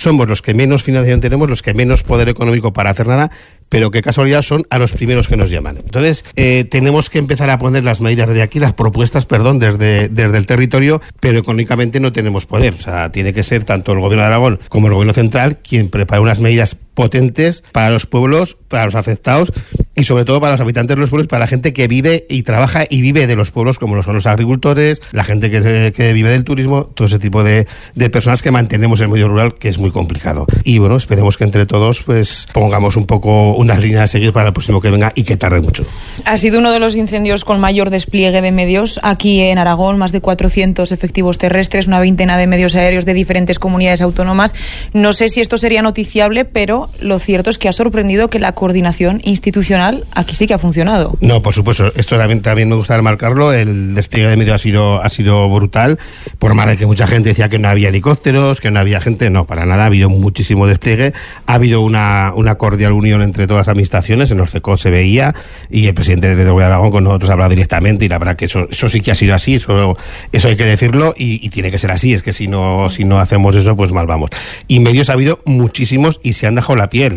somos los que menos financiación tenemos, los que menos poder económico para hacer nada, pero qué casualidad son a los primeros que nos llaman. Entonces, tenemos que empezar a poner las medidas desde aquí, las propuestas, desde el territorio, pero económicamente no tenemos poder. O sea, tiene que ser tanto el Gobierno de Aragón como el Gobierno central quien prepare unas medidas potentes para los pueblos, para los afectados y sobre todo para los habitantes de los pueblos, para la gente que vive y trabaja y vive de los pueblos, como lo son los agricultores, la gente que vive del turismo, todo ese tipo de personas que mantenemos el medio rural, que es muy complicado. Y bueno, esperemos que entre todos pues pongamos un poco unas líneas a seguir para el próximo que venga y que tarde mucho. Ha sido uno de los incendios con mayor despliegue de medios aquí en Aragón, más de 400 efectivos terrestres, una veintena de medios aéreos de diferentes comunidades autónomas. No sé si esto sería noticiable, pero lo cierto es que ha sorprendido que la coordinación institucional aquí sí que ha funcionado. No, por supuesto, esto también me gusta remarcarlo, el despliegue de medios ha sido brutal, por más de que mucha gente decía que no había helicópteros, que no había gente, no, para nada, ha habido muchísimo despliegue, ha habido una cordial unión entre todas las administraciones, en los CECO se veía, y el presidente de Gobierno de Aragón con nosotros ha hablado directamente, y la verdad que eso sí que ha sido así, eso hay que decirlo, y tiene que ser así, es que si no hacemos eso, pues mal vamos. Y medios ha habido muchísimos, y se han dejado la piel,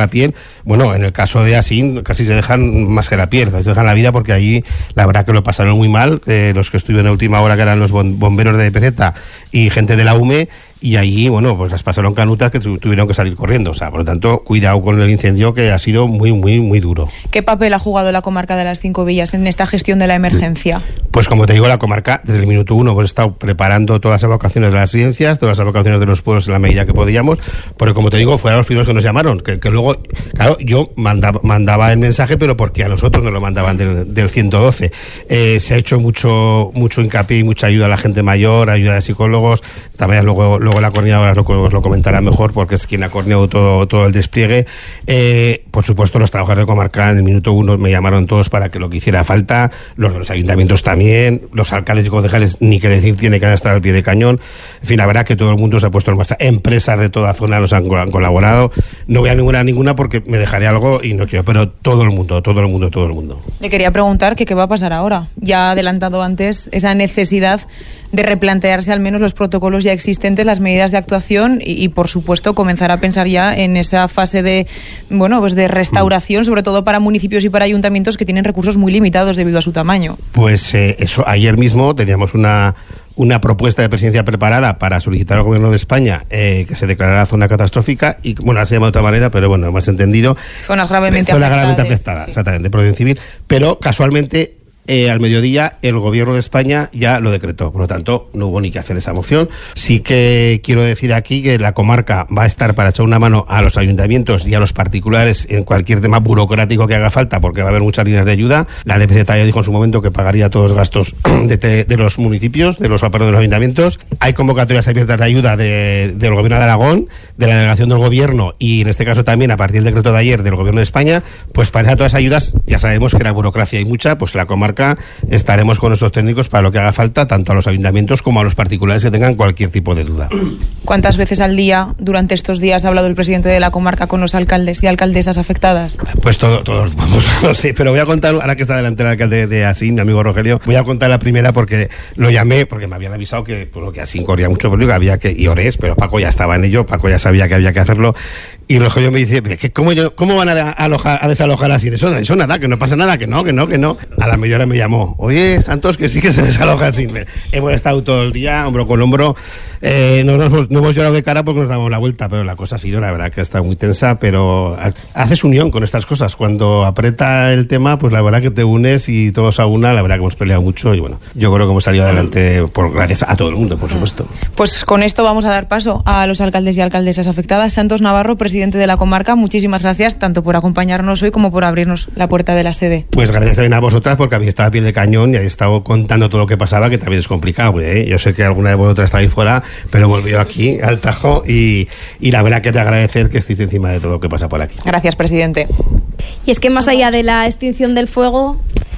bueno, en el caso de Asín casi se dejan más que la piel, se dejan la vida porque allí la verdad que lo pasaron muy mal, los que estuvieron en última hora, que eran los bomberos de PZ y gente de la UME, y allí, bueno, pues las pasaron canutas que tuvieron que salir corriendo. O sea, por lo tanto, cuidado con el incendio, que ha sido muy, muy, muy duro. ¿Qué papel ha jugado la comarca de las Cinco Villas en esta gestión de la emergencia? Pues como te digo, la comarca, desde el minuto uno, hemos estado preparando todas las evacuaciones de las residencias, todas las evacuaciones de los pueblos en la medida que podíamos, porque como te digo, fueron los primeros que nos llamaron, que luego, claro, yo mandaba el mensaje, pero porque a nosotros nos lo mandaban del 112. Se ha hecho mucho hincapié y mucha ayuda a la gente mayor, ayuda de psicólogos, también luego la coordinadora os lo comentará mejor, porque es quien ha coordinado todo el despliegue. Por supuesto, los trabajadores de comarca en el minuto uno me llamaron todos para que lo que hiciera falta, los de los ayuntamientos también, los alcaldes y concejales, ni que decir, tiene que estar al pie de cañón. En fin, la verdad que todo el mundo se ha puesto en marcha, empresas de toda zona nos han colaborado. No voy a ninguna porque me dejaré algo y no quiero, pero todo el mundo. Le quería preguntar que qué va a pasar ahora. Ya ha adelantado antes esa necesidad de replantearse al menos los protocolos ya existentes, las medidas de actuación y por supuesto comenzar a pensar ya en esa fase de restauración, sobre todo para municipios y para ayuntamientos que tienen recursos muy limitados debido a su tamaño. Pues eso, ayer mismo teníamos una propuesta de presidencia preparada para solicitar al Gobierno de España que se declarara zona catastrófica y, bueno, ahora se llama de otra manera, pero bueno, más entendido. Zonas gravemente afectadas, exactamente, protección civil, pero casualmente al mediodía el Gobierno de España ya lo decretó, por lo tanto no hubo ni que hacer esa moción. Sí que quiero decir aquí que la comarca va a estar para echar una mano a los ayuntamientos y a los particulares en cualquier tema burocrático que haga falta, porque va a haber muchas líneas de ayuda. La DPZ ya dijo en su momento que pagaría todos los gastos de los municipios, de los ayuntamientos. Hay convocatorias abiertas de ayuda del Gobierno de Aragón, de la delegación del Gobierno y en este caso también a partir del decreto de ayer del Gobierno de España. Pues para todas las ayudas ya sabemos que la burocracia hay mucha, pues la comarca estaremos con nuestros técnicos para lo que haga falta, tanto a los ayuntamientos como a los particulares que tengan cualquier tipo de duda. ¿Cuántas veces al día durante estos días ha hablado el presidente de la comarca con los alcaldes y alcaldesas afectadas? Pues todos vamos, no sé, pero voy a contar, ahora que está delante el alcalde de Asín, mi amigo Rogelio, voy a contar la primera porque lo llamé, porque me habían avisado que Asín corría mucho peligro, y Orés, pero Paco ya estaba en ello, Paco ya sabía que había que hacerlo. Y Rogelio me dice, ¿cómo van a desalojar así? Eso nada, que no pasa nada, que no. A la media hora me llamó, oye, Santos, que sí que se desaloja así. Hemos estado todo el día, hombro con hombro. No hemos llorado de cara porque nos damos la vuelta, pero la cosa ha sido, la verdad, que está muy tensa, pero haces unión con estas cosas. Cuando aprieta el tema, pues la verdad que te unes y todos a una, la verdad que hemos peleado mucho y bueno, yo creo que hemos salido adelante gracias a todo el mundo, por supuesto. Pues con esto vamos a dar paso a los alcaldes y alcaldesas afectadas. Santos Navarro, presidente de la comarca, muchísimas gracias tanto por acompañarnos hoy como por abrirnos la puerta de la sede. Pues gracias también a vosotras porque habéis estado a pie de cañón y habéis estado contando todo lo que pasaba, que también es complicado, ¿eh? Yo sé que alguna de vosotras estáis fuera, pero volvió aquí al Tajo y la verdad que te agradecer que estéis encima de todo lo que pasa por aquí. Gracias, presidente. Y es que más allá de la extinción del fuego,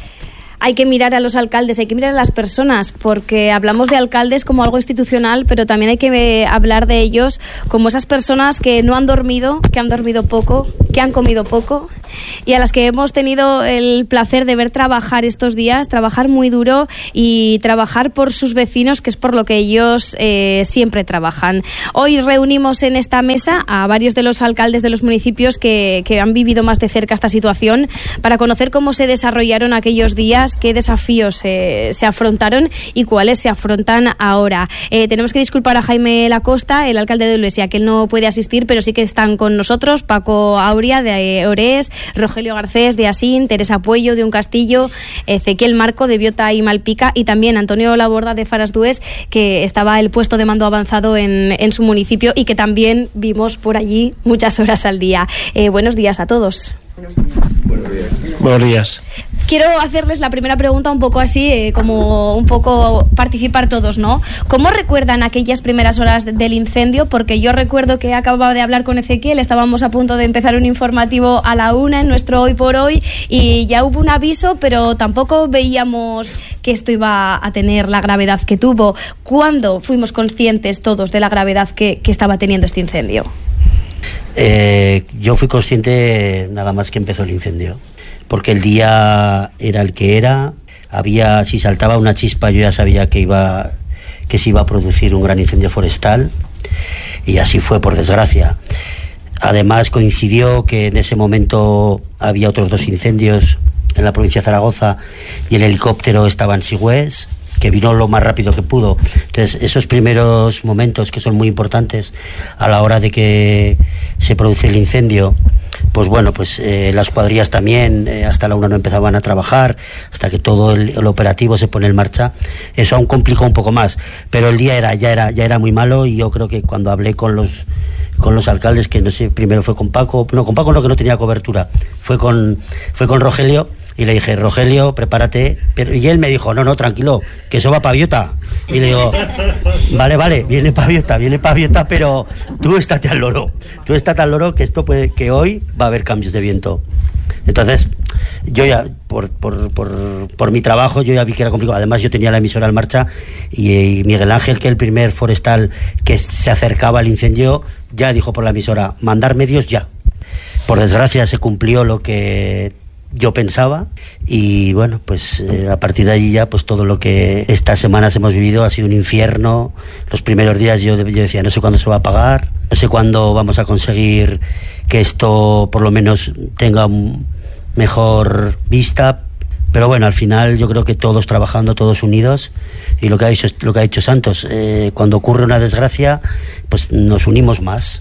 hay que mirar a los alcaldes, hay que mirar a las personas, porque hablamos de alcaldes como algo institucional, pero también hay que hablar de ellos como esas personas que no han dormido, que han dormido poco que han comido poco y a las que hemos tenido el placer de ver trabajar estos días, trabajar muy duro y trabajar por sus vecinos, que es por lo que ellos siempre trabajan. Hoy reunimos en esta mesa a varios de los alcaldes de los municipios que han vivido más de cerca esta situación para conocer cómo se desarrollaron aquellos días, qué desafíos se afrontaron y cuáles se afrontan ahora. Tenemos que disculpar a Jaime Lacosta, el alcalde de Ulesia, que él no puede asistir, pero sí que están con nosotros Paco Auria de Orés, Rogelio Garcés de Asín, Teresa Puello de Un Castillo, Ezequiel Marco de Biota y Malpica y también Antonio Laborda de Farasdues, que estaba el puesto de mando avanzado en su municipio y que también vimos por allí muchas horas al día. Buenos días a todos. Buenos días. Quiero hacerles la primera pregunta un poco así, como un poco participar todos, ¿no? ¿Cómo recuerdan aquellas primeras horas del incendio? Porque yo recuerdo que acababa de hablar con Ezequiel, estábamos a punto de empezar un informativo a la 1 en nuestro Hoy por Hoy y ya hubo un aviso, pero tampoco veíamos que esto iba a tener la gravedad que tuvo. ¿Cuándo fuimos conscientes todos de la gravedad que estaba teniendo este incendio? Yo fui consciente nada más que empezó el incendio, porque el día era el que era. Si saltaba una chispa yo ya sabía que se iba a producir un gran incendio forestal y así fue, por desgracia. Además coincidió que en ese momento había otros 2 incendios en la provincia de Zaragoza y el helicóptero estaba en Sigüés, que vino lo más rápido que pudo. Entonces, esos primeros momentos que son muy importantes a la hora de que se produce el incendio, pues bueno, pues las cuadrillas también hasta la 1 no empezaban a trabajar, hasta que todo el operativo se pone en marcha. Eso aún complicó un poco más, pero el día ya era muy malo y yo creo que cuando hablé con los alcaldes, que no sé, primero fue con Paco, que no tenía cobertura, fue con Rogelio. Y le dije, Rogelio, prepárate. Y él me dijo, no, tranquilo, que eso va para Biota. Y le digo, vale, viene para Biota, pero tú estate al loro. Que esto que hoy va a haber cambios de viento. Entonces, yo ya, por mi trabajo, yo ya vi que era complicado. Además, yo tenía la emisora en marcha y Miguel Ángel, que el primer forestal que se acercaba al incendio, ya dijo por la emisora, mandar medios ya. Por desgracia, se cumplió lo que yo pensaba y bueno, pues a partir de ahí ya pues todo lo que estas semanas hemos vivido ha sido un infierno. Los primeros días yo decía, no sé cuándo se va a apagar, no sé cuándo vamos a conseguir que esto por lo menos tenga mejor vista, pero bueno, al final yo creo que todos trabajando, todos unidos, y lo que ha dicho Santos, cuando ocurre una desgracia pues nos unimos más,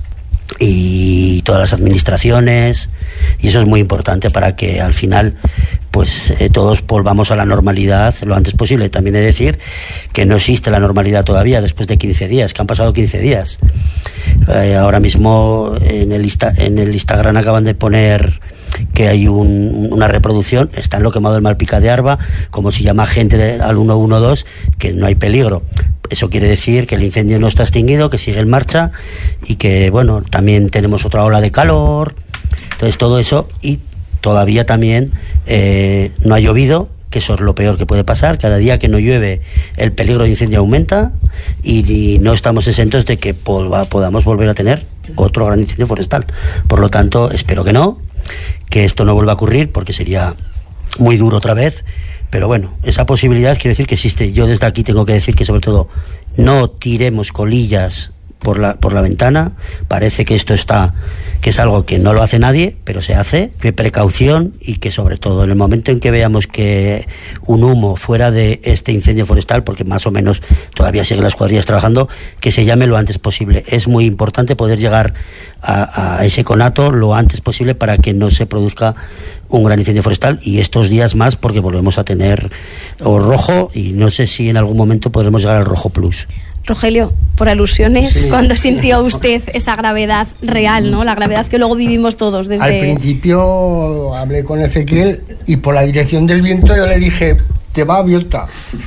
y todas las administraciones, y eso es muy importante para que al final pues todos volvamos a la normalidad lo antes posible. También he de decir que no existe la normalidad todavía después de 15 días, que han pasado 15 días. Ahora mismo en el Instagram acaban de poner que hay una reproducción, está en lo quemado del Malpica de Arba, como si llama gente al 112, que no hay peligro. Eso quiere decir que el incendio no está extinguido, que sigue en marcha y que, bueno, también tenemos otra ola de calor. Entonces todo eso, y todavía también no ha llovido, que eso es lo peor que puede pasar. Cada día que no llueve el peligro de incendio aumenta y no estamos exentos de que podamos volver a tener otro gran incendio forestal. Por lo tanto, espero que esto no vuelva a ocurrir, porque sería muy duro otra vez. Pero bueno, esa posibilidad quiere decir que existe. Yo desde aquí tengo que decir que sobre todo no tiremos colillas por la ventana. Parece que esto que es algo que no lo hace nadie, pero se hace. Que precaución, y que sobre todo en el momento en que veamos que un humo fuera de este incendio forestal, porque más o menos todavía siguen las cuadrillas trabajando, que se llame lo antes posible. Es muy importante poder llegar a ese conato lo antes posible para que no se produzca un gran incendio forestal, y estos días más, porque volvemos a tener rojo, y no sé si en algún momento podremos llegar al rojo plus. Rogelio, por alusiones, sí. ¿Cuándo sintió usted esa gravedad real, ¿no? La gravedad que luego vivimos todos desde... Al principio hablé con Ezequiel y por la dirección del viento yo le dije, te va a Biota.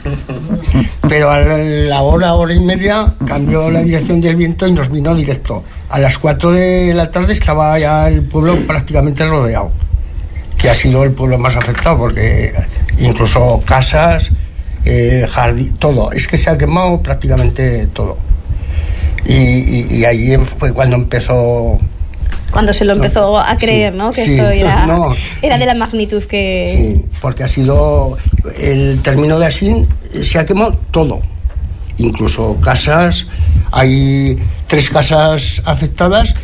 Pero a la hora y media cambió la dirección del viento y nos vino directo. A las 4 de la tarde estaba ya el pueblo prácticamente rodeado, que ha sido el pueblo más afectado, porque incluso casas, jardín, todo, es que se ha quemado prácticamente todo. Y allí fue cuando empezó Cuando se lo empezó a creer, sí, ¿no? Que sí, esto era, no. era de la magnitud que... Sí, porque ha sido el término de Asín, se ha quemado todo, incluso casas. Hay 3 casas afectadas